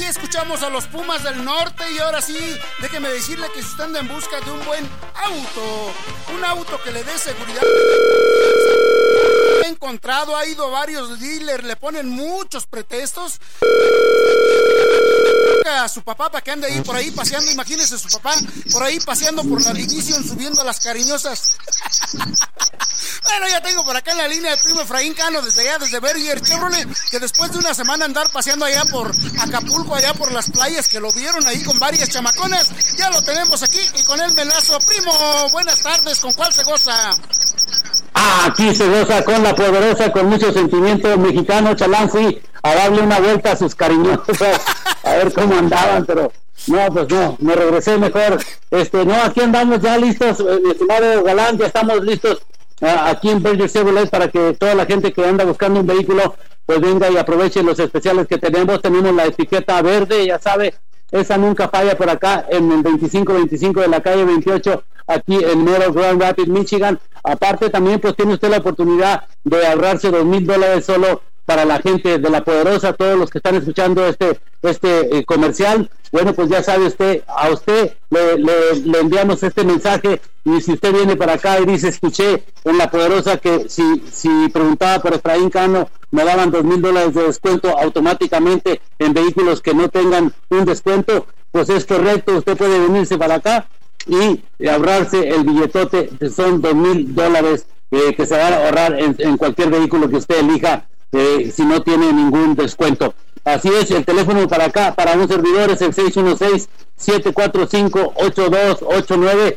escuchamos a los Pumas del Norte y ahora sí, déjeme decirle que si usted anda en busca de un buen auto, un auto que le dé seguridad, he encontrado, ha ido a varios dealers, le ponen muchos pretextos a su papá para que ande ahí por ahí paseando. Imagínese su papá por ahí paseando por la Division, subiendo a las cariñosas. Bueno, ya tengo por acá en la línea el primo Efraín Cano desde allá, desde Berger Chevrolet, que después de una semana andar paseando allá por Acapulco, allá por las playas, que lo vieron ahí con varias chamaconas, ya lo tenemos aquí y con él me enlazo. Primo, buenas tardes, ¿con cuál se goza? Aquí se goza con la poderosa, con mucho sentimiento mexicano, Chalanci, a darle una vuelta a sus cariñosas, a ver cómo andaban, pero no, pues no, me regresé mejor. No, aquí andamos ya listos, mi estimado Galán, ya estamos listos aquí en Berger Chevrolet para que toda la gente que anda buscando un vehículo pues venga y aproveche los especiales que tenemos. Tenemos la etiqueta verde, ya sabe, esa nunca falla por acá en el 2525 de la calle 28, aquí en mero Grand Rapids, Michigan. Aparte también pues tiene usted la oportunidad de ahorrarse $2,000 solo para la gente de La Poderosa, todos los que están escuchando este comercial. Bueno, pues ya sabe usted, a usted le enviamos este mensaje, y si usted viene para acá y dice, escuché en La Poderosa que si preguntaba por Efraín Cano, me daban $2,000 de descuento automáticamente en vehículos que no tengan un descuento, pues es correcto, usted puede venirse para acá y ahorrarse el billetote, que son $2,000 que se van a ahorrar en cualquier vehículo que usted elija, si no tiene ningún descuento. Así es, el teléfono para acá, para un servidor, es el 616-745-8289,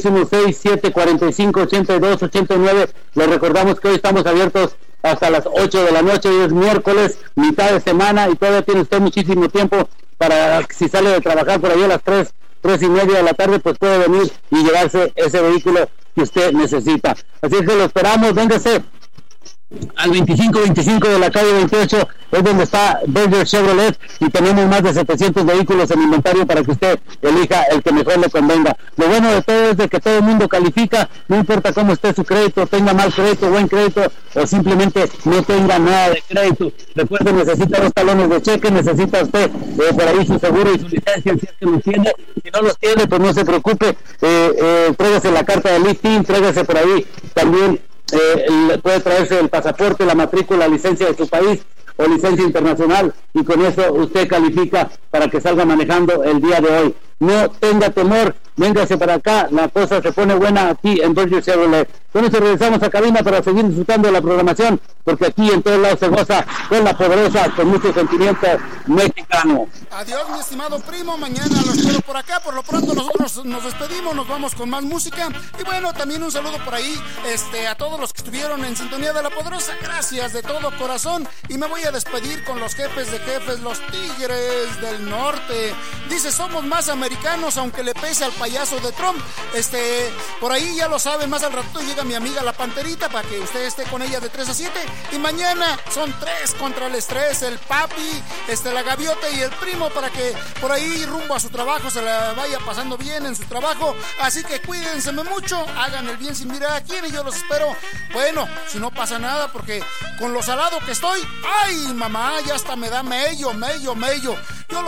616-745-8289. Les recordamos que hoy estamos abiertos hasta las 8 de la noche, hoy es miércoles, mitad de semana, y todavía tiene usted muchísimo tiempo para, si sale de trabajar por ahí a las 3:30 de la tarde, pues puede venir y llevarse ese vehículo que usted necesita. Así es que lo esperamos, véngase al 2525 de la calle 28, es donde está Berger Chevrolet, y tenemos más de 700 vehículos en inventario para que usted elija el que mejor le convenga. Lo bueno de todo es de que todo el mundo califica, no importa cómo esté su crédito, tenga mal crédito, buen crédito, o simplemente no tenga nada de crédito. Recuerde, necesita 2 talones de cheque, necesita usted por ahí su seguro y su licencia, si es que los tiene. Si no los tiene, pues no se preocupe, tráigase la carta de listing, tráigase por ahí también. Puede traerse el pasaporte, la matrícula, la licencia de su país o licencia internacional, y con eso usted califica para que salga manejando el día de hoy. No tenga temor, véngase para acá, la cosa se pone buena aquí en Berger Chevrolet. Con eso regresamos a cabina para seguir disfrutando de la programación, porque aquí en todos lados se goza con La Poderosa, con mucho sentimiento mexicano. Adiós, mi estimado primo, mañana lo espero por acá. Por lo pronto nosotros nos despedimos, nos vamos con más música, y bueno, también un saludo por ahí a todos los que estuvieron en sintonía de La Poderosa, gracias de todo corazón, y me voy a despedir con los jefes de jefes, los Tigres del Norte. Dice, somos más americanos aunque le pese al payaso de Trump. Por ahí ya lo saben, más al rato llega mi amiga la Panterita para que usted esté con ella de 3 a 7, y mañana son 3 contra el estrés, el papi, la gaviota y el primo, para que por ahí rumbo a su trabajo se la vaya pasando bien en su trabajo. Así que cuídense mucho, hagan el bien sin mirar a quién, y yo los espero. Bueno, si no pasa nada, porque con lo salado que estoy, ay mamá, ya hasta me da mello. Yo